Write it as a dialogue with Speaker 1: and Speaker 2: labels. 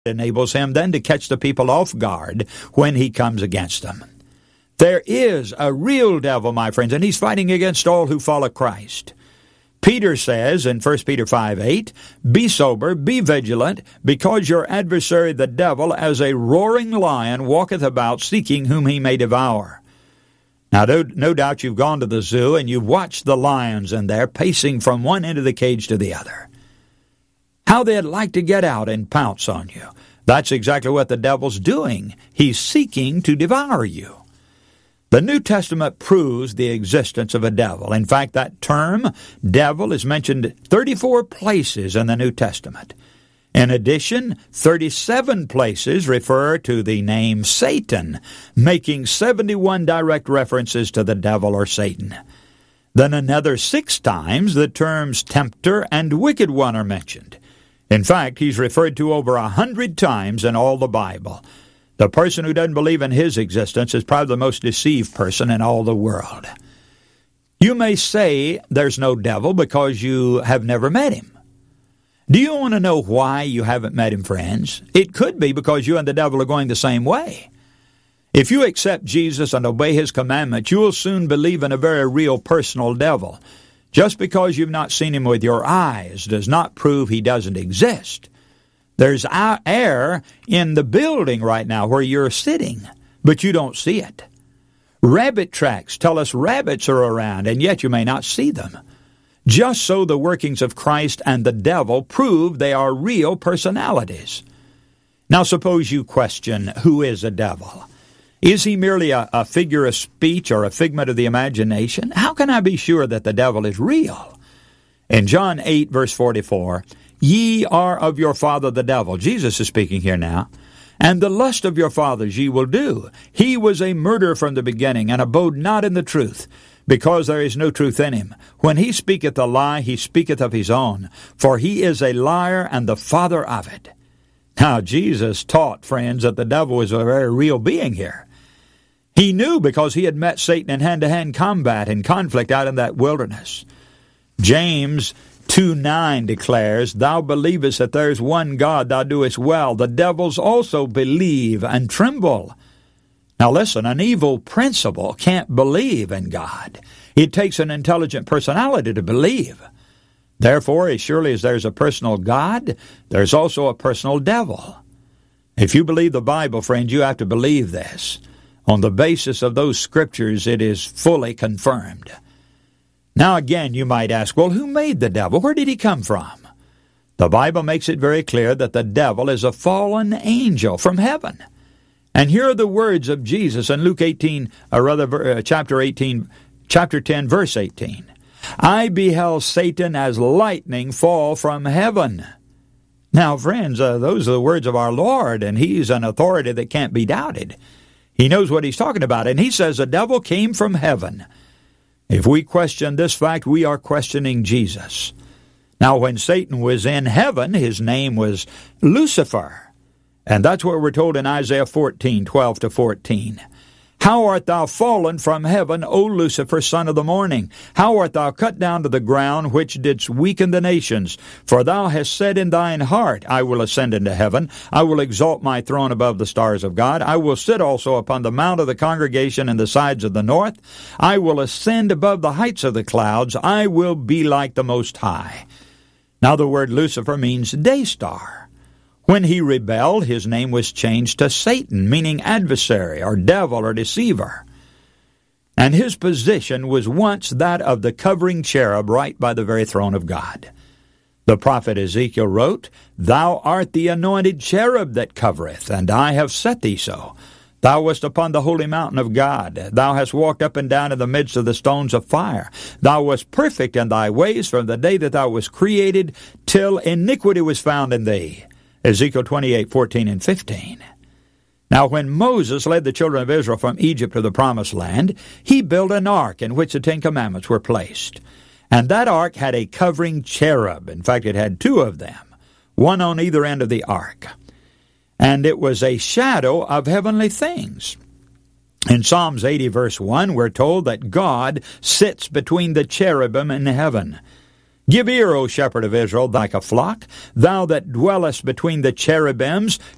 Speaker 1: enables him then to catch the people off guard when he comes against them. There is a real devil, my friends, and he's fighting against all who follow Christ. Peter says in 1 Peter 5:8, "Be sober, be vigilant, because your adversary the devil, as a roaring lion, walketh about, seeking whom he may devour." Now, no doubt you've gone to the zoo and you've watched the lions in there pacing from one end of the cage to the other. How they'd like to get out and pounce on you. That's exactly what the devil's doing. He's seeking to devour you. The New Testament proves the existence of a devil. In fact, that term, devil, is mentioned 34 places in the New Testament. In addition, 37 places refer to the name Satan, making 71 direct references to the devil or Satan. Then another 6 times the terms tempter and wicked one are mentioned. In fact, he's referred to over 100 times in all the Bible. The person who doesn't believe in his existence is probably the most deceived person in all the world. You may say there's no devil because you have never met him. Do you want to know why you haven't met him, friends? It could be because you and the devil are going the same way. If you accept Jesus and obey his commandments, you will soon believe in a very real personal devil. Just because you've not seen him with your eyes does not prove he doesn't exist. There's air in the building right now where you're sitting, but you don't see it. Rabbit tracks tell us rabbits are around, and yet you may not see them. Just so the workings of Christ and the devil prove they are real personalities. Now suppose you question, who is a devil? Is he merely a figure of speech or a figment of the imagination? How can I be sure that the devil is real? In John 8, verse 44, "Ye are of your father the devil." Jesus is speaking here now. "And the lust of your fathers ye will do. He was a murderer from the beginning, and abode not in the truth, because there is no truth in him. When he speaketh a lie, he speaketh of his own, for he is a liar and the father of it." Now, Jesus taught, friends, that the devil was a very real being here. He knew because he had met Satan in hand-to-hand combat and conflict out in that wilderness. James 2:9 declares, "Thou believest that there is one God, thou doest well. The devils also believe and tremble." Now listen, an evil principle can't believe in God. It takes an intelligent personality to believe. Therefore, as surely as there's a personal God, there's also a personal devil. If you believe the Bible, friends, you have to believe this. On the basis of those scriptures, it is fully confirmed. Now again, you might ask, well, who made the devil? Where did he come from? The Bible makes it very clear that the devil is a fallen angel from heaven. And here are the words of Jesus in Luke 18, chapter 10, verse 18. "I beheld Satan as lightning fall from heaven." Now, friends, those are the words of our Lord, and he's an authority that can't be doubted. He knows what he's talking about, and he says the devil came from heaven. If we question this fact, we are questioning Jesus. Now, when Satan was in heaven, his name was Lucifer. And that's what we're told in Isaiah 14:12-14. "How art thou fallen from heaven, O Lucifer, son of the morning? How art thou cut down to the ground, which didst weaken the nations? For thou hast said in thine heart, I will ascend into heaven. I will exalt my throne above the stars of God. I will sit also upon the mount of the congregation in the sides of the north. I will ascend above the heights of the clouds. I will be like the Most High." Now the word Lucifer means day star. When he rebelled, his name was changed to Satan, meaning adversary or devil or deceiver. And his position was once that of the covering cherub right by the very throne of God. The prophet Ezekiel wrote, "Thou art the anointed cherub that covereth, and I have set thee so. Thou wast upon the holy mountain of God. Thou hast walked up and down in the midst of the stones of fire. Thou wast perfect in thy ways from the day that thou wast created, till iniquity was found in thee." Ezekiel 28:14-15. Now when Moses led the children of Israel from Egypt to the promised land, he built an ark in which the 10 Commandments were placed. And that ark had a covering cherub. In fact, it had 2 of them, one on either end of the ark. And it was a shadow of heavenly things. In Psalms 80, verse 1, we're told that God sits between the cherubim in heaven. "Give ear, O shepherd of Israel, like a flock, thou that dwellest between the cherubims,